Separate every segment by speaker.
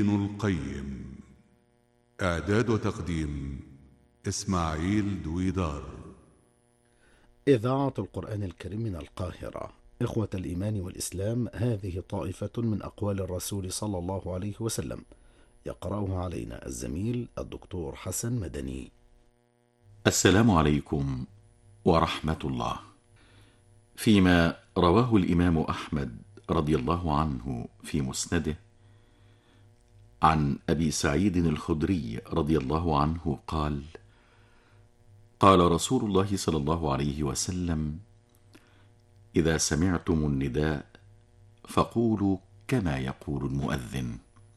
Speaker 1: ابن القيم. إعداد وتقديم إسماعيل دويدار.
Speaker 2: إذاعة القرآن الكريم من القاهرة. إخوة الإيمان والإسلام، هذه طائفة من أقوال الرسول صلى الله عليه وسلم، يقرأها علينا الزميل الدكتور حسن مدني.
Speaker 3: السلام عليكم ورحمة الله. فيما رواه الإمام أحمد رضي الله عنه في مسنده عن أبي سعيد الخدري رضي الله عنه قال: قال رسول الله صلى الله عليه وسلم: إذا سمعتم النداء فقولوا كما يقول المؤذن.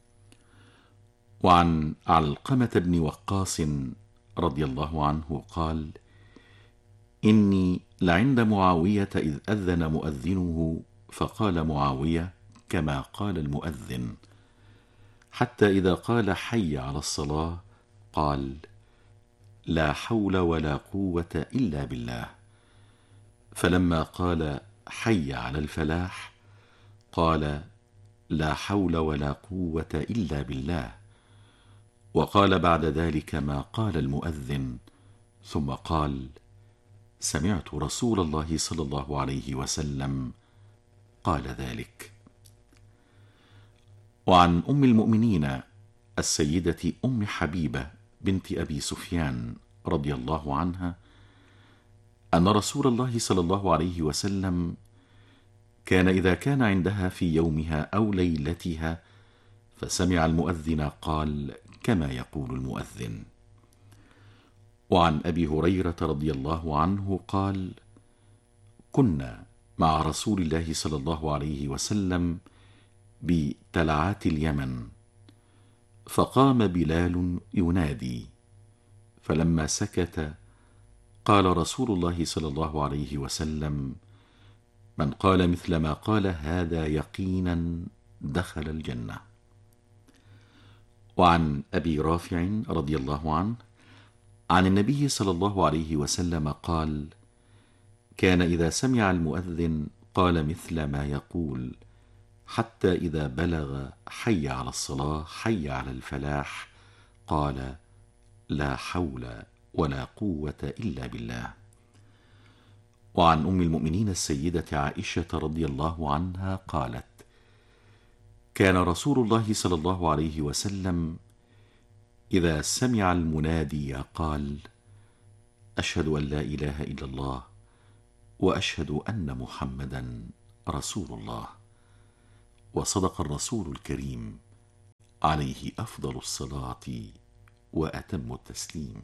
Speaker 3: وعن علقمة بن وقاص رضي الله عنه قال: إني لعند معاوية إذ أذن مؤذنه فقال معاوية كما قال المؤذن، حتى إذا قال حي على الصلاة قال: لا حول ولا قوة إلا بالله. فلما قال حي على الفلاح قال: لا حول ولا قوة إلا بالله. وقال بعد ذلك ما قال المؤذن، ثم قال: سمعت رسول الله صلى الله عليه وسلم قال ذلك. وعن أم المؤمنين السيدة أم حبيبة بنت أبي سفيان رضي الله عنها أن رسول الله صلى الله عليه وسلم كان إذا كان عندها في يومها أو ليلتها فسمع المؤذن قال كما يقول المؤذن. وعن أبي هريرة رضي الله عنه قال: كنا مع رسول الله صلى الله عليه وسلم بتلعات اليمن، فقام بلال ينادي، فلما سكت قال رسول الله صلى الله عليه وسلم: من قال مثل ما قال هذا يقينا دخل الجنة. وعن أبي رافع رضي الله عنه عن النبي صلى الله عليه وسلم قال: كان إذا سمع المؤذن قال مثل ما يقول، حتى إذا بلغ حي على الصلاة حي على الفلاح قال: لا حول ولا قوة إلا بالله. وعن أم المؤمنين السيدة عائشة رضي الله عنها قالت: كان رسول الله صلى الله عليه وسلم إذا سمع المنادي قال: أشهد أن لا إله إلا الله وأشهد أن محمدا رسول الله. وصدق الرسول الكريم عليه أفضل الصلاة وأتم التسليم.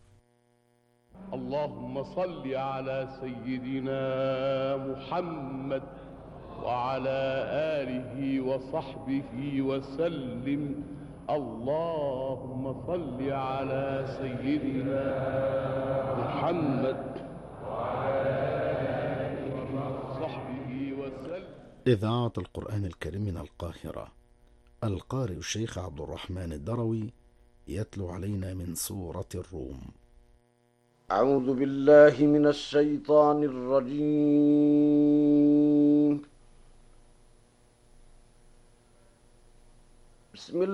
Speaker 4: اللهم صل على سيدنا محمد وعلى آله وصحبه وسلم. اللهم صل على سيدنا محمد وعلى آله وصحبه وسلم.
Speaker 2: إذاعة القرآن الكريم من القاهرة. القارئ الشيخ عبد الرحمن الدروي يتلو علينا من سورة الروم.
Speaker 5: أعوذ بالله من الشيطان الرجيم. بسم الله